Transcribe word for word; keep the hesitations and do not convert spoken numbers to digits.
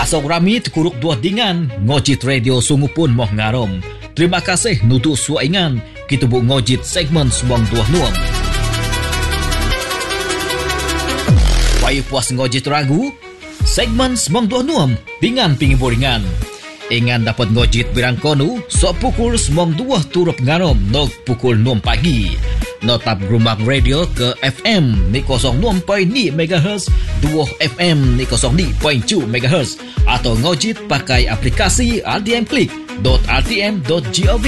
Pasok rami terkuruk dua dengan Ngojit Radio sungguh pun moh ngarom. Terima kasih nutu suaingan kita bu ngojit segmen semong dua nuam. Payu puas ngojit ragu segmen semong dua nuam dengan pinggiboringan. Ingan dapat ngojit birangkonu so pukul semong dua turut ngarom nog pukul enam pagi. Notap Rumah Radio ke F M ni kosong enam perpuluhan lima megahertz, dua F M ni kosong lima perpuluhan tujuh megahertz atau ngojit pakai aplikasi r t m click dot r t m dot gov